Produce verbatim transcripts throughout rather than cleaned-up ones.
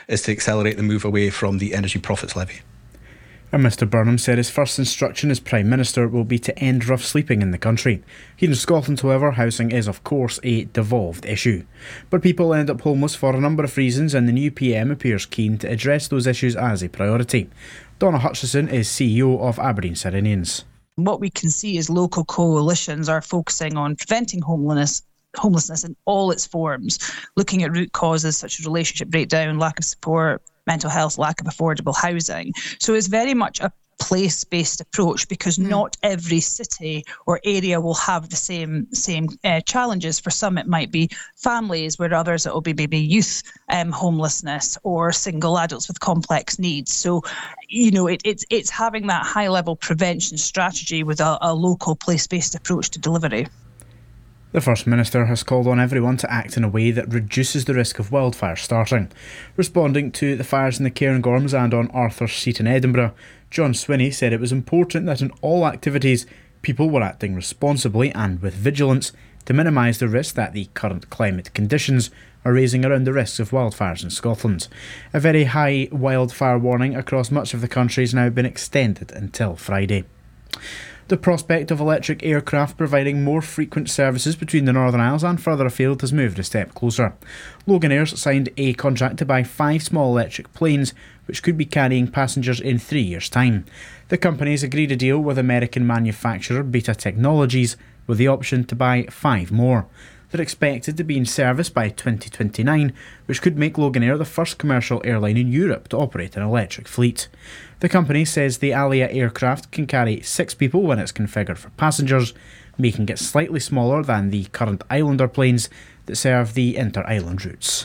is to accelerate the move away from the Energy Profits Levy. And Mr Burnham said his first instruction as Prime Minister will be to end rough sleeping in the country. Here in Scotland, however, housing is of course a devolved issue. But people end up homeless for a number of reasons, and the new P M appears keen to address those issues as a priority. Donna Hutchison is C E O of Aberdeen Cyrenaians. What we can see is local coalitions are focusing on preventing homelessness homelessness in all its forms, looking at root causes such as relationship breakdown, lack of support, mental health, lack of affordable housing. So it's very much a place-based approach, because mm. not every city or area will have the same same uh, challenges. For some it might be families, where others it will be maybe youth um, homelessness or single adults with complex needs. So, you know, it, it's it's having that high-level prevention strategy with a, a local place-based approach to delivery. The First Minister has called on everyone to act in a way that reduces the risk of wildfires starting. Responding to the fires in the Cairngorms and on Arthur's Seat in Edinburgh, John Swinney said it was important that in all activities people were acting responsibly and with vigilance to minimise the risk that the current climate conditions are raising around the risks of wildfires in Scotland. A very high wildfire warning across much of the country has now been extended until Friday. The prospect of electric aircraft providing more frequent services between the Northern Isles and further afield has moved a step closer. Loganair signed a contract to buy five small electric planes which could be carrying passengers in three years' time. The companies agreed a deal with American manufacturer Beta Technologies with the option to buy five more. They're expected to be in service by twenty twenty-nine, which could make Loganair the first commercial airline in Europe to operate an electric fleet. The company says the Alia aircraft can carry six people when it's configured for passengers, making it slightly smaller than the current Islander planes that serve the inter-island routes.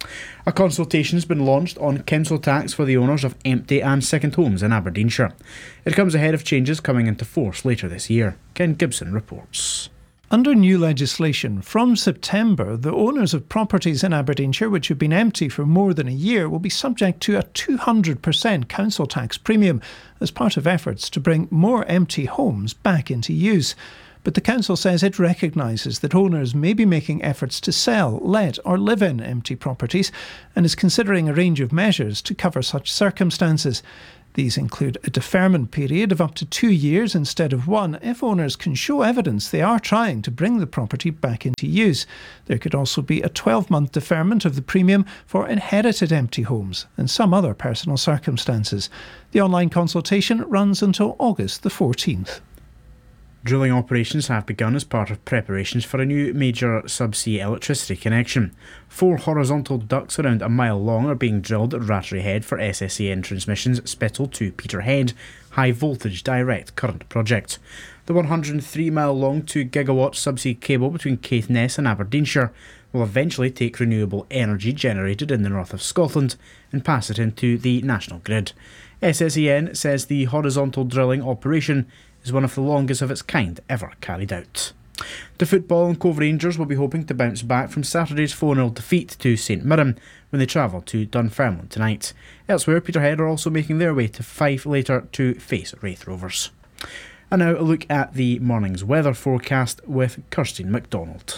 A consultation has been launched on council tax for the owners of empty and second homes in Aberdeenshire. It comes ahead of changes coming into force later this year. Ken Gibson reports. Under new legislation, from September, the owners of properties in Aberdeenshire which have been empty for more than a year will be subject to a two hundred percent council tax premium as part of efforts to bring more empty homes back into use. But the council says it recognises that owners may be making efforts to sell, let or live in empty properties and is considering a range of measures to cover such circumstances. These include a deferment period of up to two years instead of one if owners can show evidence they are trying to bring the property back into use. There could also be a twelve-month deferment of the premium for inherited empty homes and some other personal circumstances. The online consultation runs until August the fourteenth. Drilling operations have begun as part of preparations for a new major subsea electricity connection. Four horizontal ducts around a mile long are being drilled at Rattery Head for S S E N Transmission's Spittal to Peterhead high voltage direct current project. The one hundred three mile long two gigawatt subsea cable between Caithness and Aberdeenshire will eventually take renewable energy generated in the north of Scotland and pass it into the national grid. S S E N says the horizontal drilling operation is one of the longest of its kind ever carried out. The football and Cove Rangers will be hoping to bounce back from Saturday's four nil defeat to St Mirren when they travel to Dunfermline tonight. Elsewhere, Peterhead are also making their way to Fife later to face Raith Rovers. And now a look at the morning's weather forecast with Kirstine MacDonald.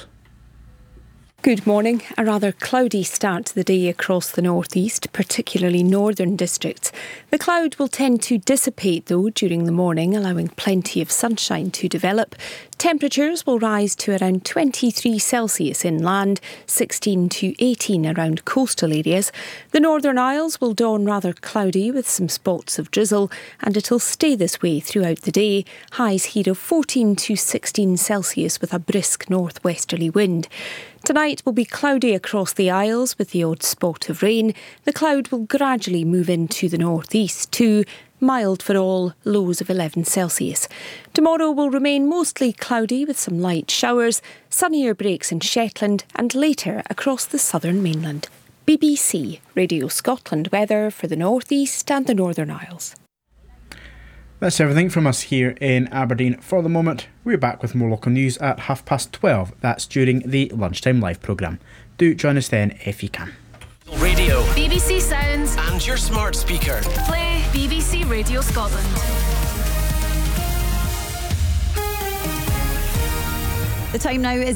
Good morning. A rather cloudy start to the day across the northeast, particularly northern districts. The cloud will tend to dissipate though during the morning, allowing plenty of sunshine to develop. Temperatures will rise to around twenty-three Celsius inland, sixteen to eighteen around coastal areas. The Northern Isles will dawn rather cloudy with some spots of drizzle, and it'll stay this way throughout the day. Highs here of fourteen to sixteen Celsius with a brisk northwesterly wind. Tonight will be cloudy across the Isles with the odd spot of rain. The cloud will gradually move into the northeast too. Mild for all, lows of eleven Celsius. Tomorrow will remain mostly cloudy with some light showers, sunnier breaks in Shetland and later across the southern mainland. B B C Radio Scotland weather for the northeast and the Northern Isles. That's everything from us here in Aberdeen for the moment. We're back with more local news at half past twelve. That's during the Lunchtime Live programme. Do join us then if you can. Radio, B B C Sounds and your smart speaker. Play B B C Radio Scotland. The time now is